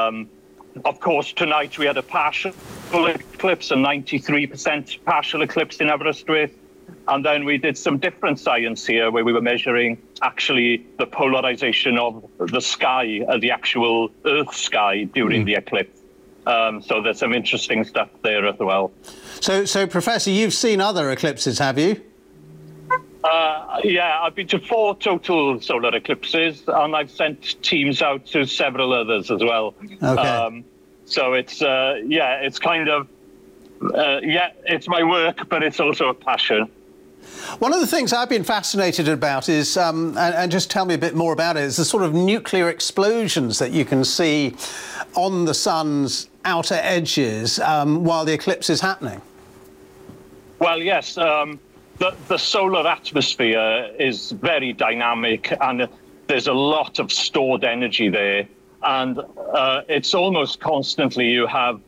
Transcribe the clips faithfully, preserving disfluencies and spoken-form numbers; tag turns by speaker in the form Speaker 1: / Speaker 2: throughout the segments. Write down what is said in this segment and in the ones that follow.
Speaker 1: Um, of course, tonight we had a partial eclipse, a ninety-three percent partial eclipse in Aberystwyth. And then we did some different science here where we were measuring actually the polarization of the sky, uh, the actual Earth sky during mm. the eclipse. Um, so there's some interesting stuff there as well.
Speaker 2: So, so Professor, you've seen other eclipses, have you?
Speaker 1: Uh, yeah, I've been to four total solar eclipses, and I've sent teams out to several others as well.
Speaker 2: Okay.
Speaker 1: Um, so it's, uh, yeah, it's kind of, uh, yeah, it's my work, but it's also a passion.
Speaker 2: One of the things I've been fascinated about is, um, and, and just tell me a bit more about it, is the sort of nuclear explosions that you can see on the sun's outer edges um, while the eclipse is happening.
Speaker 1: Well, yes. Um, the, the solar atmosphere is very dynamic, and there's a lot of stored energy there. And uh, it's almost constantly you have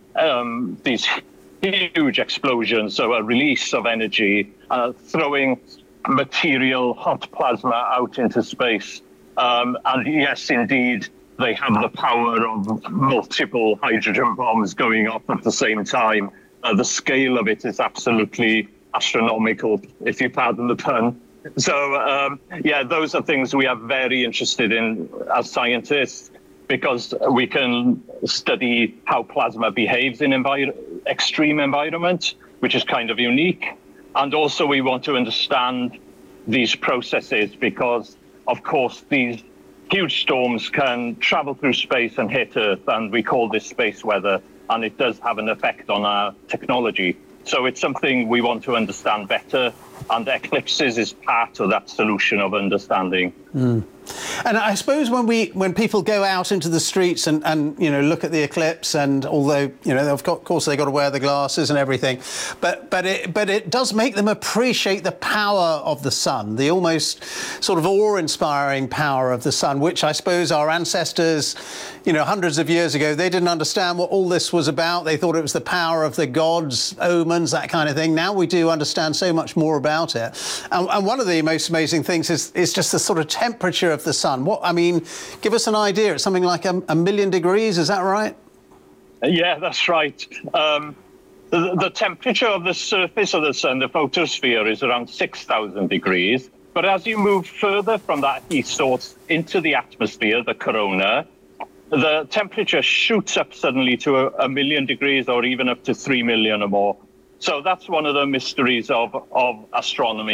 Speaker 1: um, these huge explosions, so a release of energy, uh, throwing material, hot plasma out into space. Um, and yes, indeed, they have the power of multiple hydrogen bombs going off at the same time. Uh, the scale of it is absolutely astronomical, if you pardon the pun. So, um, yeah, those are things we are very interested in as scientists, because we can study how plasma behaves in envir extreme environments, which is kind of unique. And also we want to understand these processes because, of course, these huge storms can travel through space and hit Earth, and we call this space weather, and it does have an effect on our technology. So it's something we want to understand better, and eclipses is part of that solution of understanding.
Speaker 2: Mm. And I suppose when we when people go out into the streets and, and you know look at the eclipse, and although you know of course they've got to wear the glasses and everything, but but it but it does make them appreciate the power of the sun, the almost sort of awe-inspiring power of the sun, which I suppose our ancestors, you know, hundreds of years ago, they didn't understand what all this was about. They thought it was the power of the gods, omens, that kind of thing. Now we do understand so much more about it. And, and one of the most amazing things is is just the sort of temperature of the sun. What I mean, give us an idea. It's something like a, a million degrees. Is that right?
Speaker 1: Yeah, that's right. Um, the, the temperature of the surface of the sun, the photosphere, is around six thousand degrees. But as you move further from that heat source into the atmosphere, the corona, the temperature shoots up suddenly to a, a million degrees, or even up to three million or more. So that's one of the mysteries of, of astronomy.